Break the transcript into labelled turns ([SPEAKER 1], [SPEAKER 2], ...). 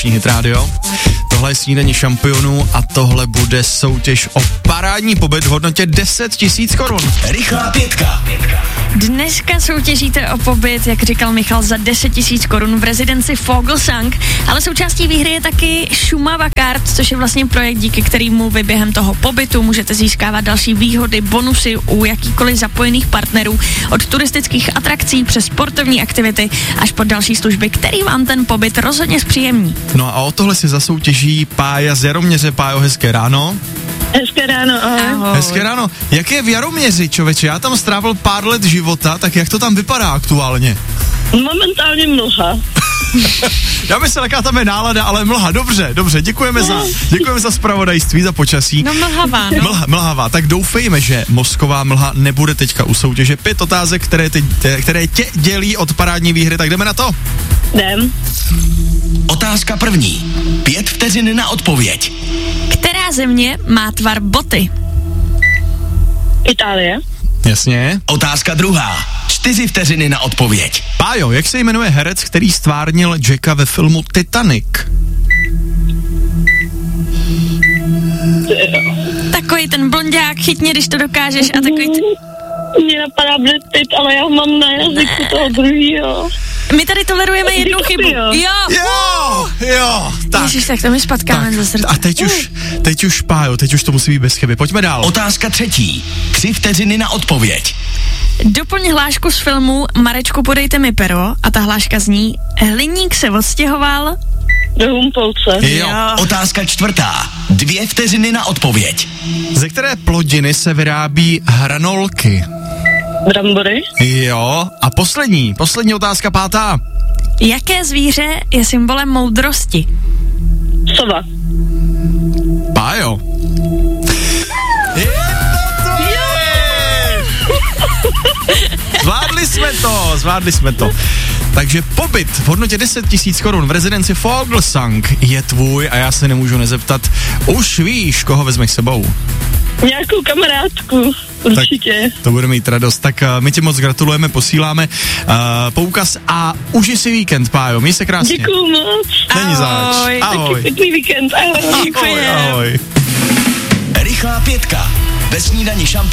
[SPEAKER 1] dnešní Hit Radio. Tohle je snídaní šampionů a tohle bude soutěž o parádní pobyt v hodnotě 10 000 korun.
[SPEAKER 2] Rychlá pětka.
[SPEAKER 3] Dneska soutěžíte o pobyt, jak říkal Michal, za 10 000 korun v rezidenci Vogelsang, ale součástí výhry je taky Šumava Kart, což je vlastně projekt, díky kterému vy během toho pobytu můžete získávat další výhody, bonusy u jakýkoliv zapojených partnerů, od turistických atrakcí přes sportovní aktivity až po další služby, který vám ten pobyt rozhodně zpříjemní.
[SPEAKER 1] No a o tohle si zasoutěží Pája z Jaroměře. Pájo, hezké ráno.
[SPEAKER 4] Hezké ráno, ahoj.
[SPEAKER 1] Hezké ráno. Jak je v Jaroměři, člověče? Já tam strávil pár let života, tak jak to tam vypadá aktuálně?
[SPEAKER 4] Momentálně mlha.
[SPEAKER 1] Já myslím, jaká tam je nálada, ale mlha, dobře, děkujeme za zpravodajství, za počasí.
[SPEAKER 3] No mlhavá, no.
[SPEAKER 1] Mlhavá, tak doufejme, že mozková mlha nebude teďka u soutěže. 5 otázek, které tě dělí od parádní výhry, tak jdeme na to.
[SPEAKER 4] Jdem.
[SPEAKER 2] Otázka první. 5 vteřin na odpověď.
[SPEAKER 3] Která země má tvar boty?
[SPEAKER 4] Itálie.
[SPEAKER 1] Jasně.
[SPEAKER 2] Otázka druhá. 4 vteřiny na odpověď.
[SPEAKER 1] Pájo, jak se jmenuje herec, který stvárnil Jacka ve filmu Titanic?
[SPEAKER 3] Takový ten blonďák, chytně, když to dokážeš, a takový
[SPEAKER 4] Mně napadá Brad Pitt, ale já ho mám na jazyku toho druhýho.
[SPEAKER 3] My tady tolerujeme jednu chybu.
[SPEAKER 1] Jo, tak.
[SPEAKER 3] Ježiš, tak to mi spatkáme za srdce.
[SPEAKER 1] A teď už, Pájo, teď už to musí být bez chyby. Pojďme dál.
[SPEAKER 2] Otázka třetí. 3 vteřiny na odpověď.
[SPEAKER 3] Doplň hlášku z filmu Marečku, podejte mi pero, a ta hláška zní: hliník se odstěhoval
[SPEAKER 4] Do Humpolce.
[SPEAKER 1] Jo.
[SPEAKER 2] Otázka čtvrtá. 2 vteřiny na odpověď.
[SPEAKER 1] Ze které plodiny se vyrábí hranolky?
[SPEAKER 4] Brambory.
[SPEAKER 1] Jo. A poslední otázka, 5.
[SPEAKER 3] Jaké zvíře je symbolem moudrosti?
[SPEAKER 4] Sova.
[SPEAKER 1] Pájo. Zvládli jsme to. Takže pobyt v hodnotě 10 000 korun v rezidenci Vogelsang je tvůj a já se nemůžu nezeptat. Už víš, koho vezmeš sebou?
[SPEAKER 4] Nějakou kamarádku, určitě.
[SPEAKER 1] Tak to bude mít radost. Tak my ti moc gratulujeme, posíláme poukaz a užij si víkend, Pájo. Měj se krásně.
[SPEAKER 4] Děkuju moc.
[SPEAKER 1] Není zač. Ahoj.
[SPEAKER 4] Pěkný víkend. Ahoj.
[SPEAKER 1] Ahoj.
[SPEAKER 2] Rychlá pětka. Ve snídani šampion.